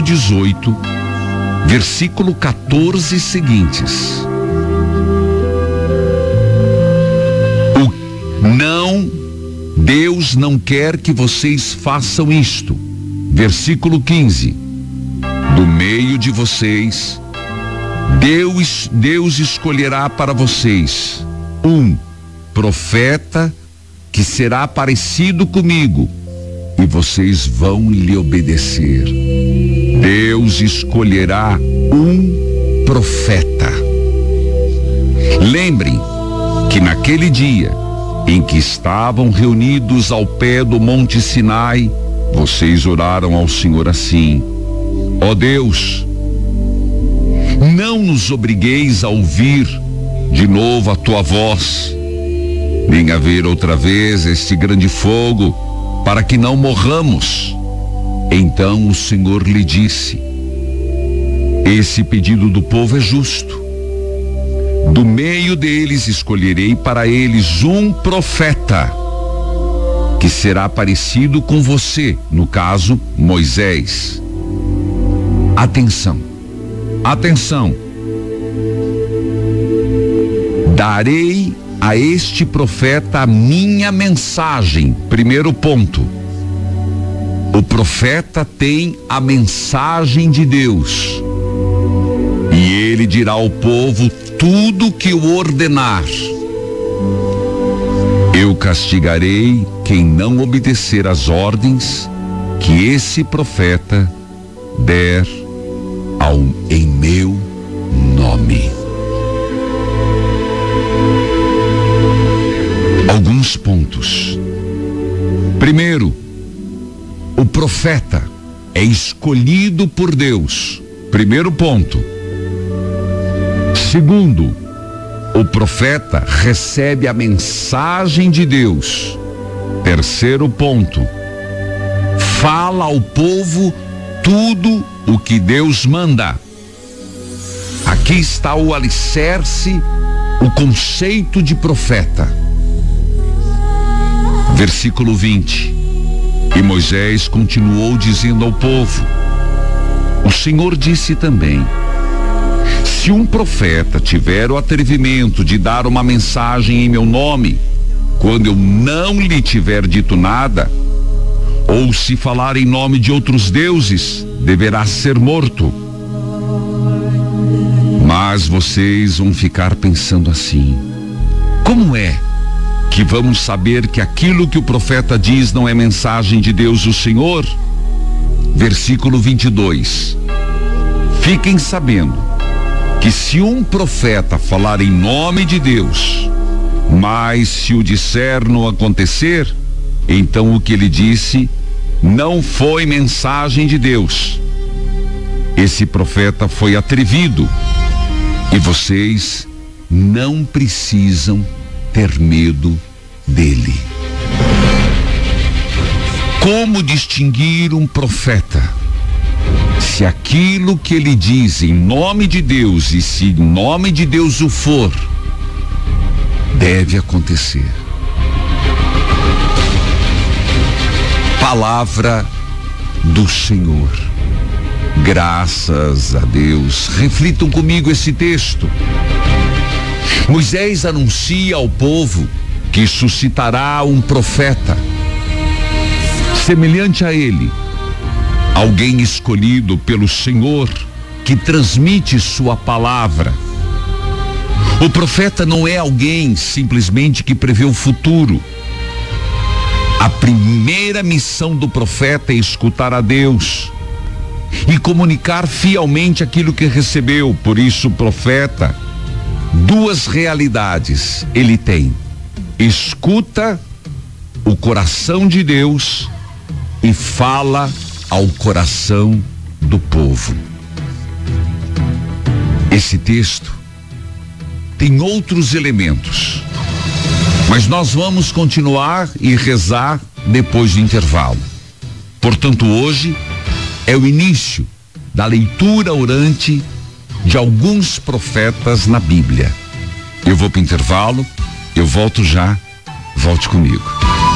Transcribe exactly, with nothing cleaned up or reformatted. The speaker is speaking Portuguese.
dezoito, versículo quatorze e seguintes. O não, Deus não quer que vocês façam isto. Versículo quinze. Do meio de vocês, Deus, Deus escolherá para vocês um profeta que será parecido comigo, e vocês vão lhe obedecer. Deus escolherá um profeta. Lembrem que naquele dia em que estavam reunidos ao pé do Monte Sinai, vocês oraram ao Senhor assim: ó Deus, não nos obrigueis a ouvir de novo a tua voz, nem a ver outra vez este grande fogo, para que não morramos. Então o Senhor lhe disse: esse pedido do povo é justo. Do meio deles escolherei para eles um profeta, que será parecido com você, no caso, Moisés. Atenção, atenção. Darei a este profeta a minha mensagem. Primeiro ponto. O profeta tem a mensagem de Deus, e ele dirá ao povo tudo o que o ordenar. Eu castigarei quem não obedecer às ordens que esse profeta der ao, em meu nome. Alguns pontos. Primeiro, o profeta é escolhido por Deus. Primeiro ponto. Segundo, o profeta recebe a mensagem de Deus. Terceiro ponto. Fala ao povo tudo o que Deus manda. Aqui está o alicerce, o conceito de profeta. Versículo vinte. E Moisés continuou dizendo ao povo: o Senhor disse também: se um profeta tiver o atrevimento de dar uma mensagem em meu nome, quando eu não lhe tiver dito nada, ou se falar em nome de outros deuses, deverá ser morto. Mas vocês vão ficar pensando assim: como é que vamos saber que aquilo que o profeta diz não é mensagem de Deus o Senhor? Versículo vinte e dois. Fiquem sabendo que se um profeta falar em nome de Deus, mas se o disser não acontecer, então o que ele disse não foi mensagem de Deus. Esse profeta foi atrevido, e vocês não precisam ter medo dele. Como distinguir um profeta? Se aquilo que ele diz em nome de Deus, e se em nome de Deus o for, deve acontecer. Palavra do Senhor. Graças a Deus. Reflitam comigo esse texto. Moisés anuncia ao povo que suscitará um profeta semelhante a ele, alguém escolhido pelo Senhor que transmite sua palavra. O profeta não é alguém simplesmente que prevê o futuro. A primeira missão do profeta é escutar a Deus e comunicar fielmente aquilo que recebeu. Por isso o profeta, duas realidades ele tem: escuta o coração de Deus e fala ao coração do povo. Esse texto tem outros elementos, mas nós vamos continuar e rezar depois do intervalo. Portanto, hoje é o início da leitura orante de alguns profetas na Bíblia. Eu vou para o intervalo, eu volto já, volte comigo.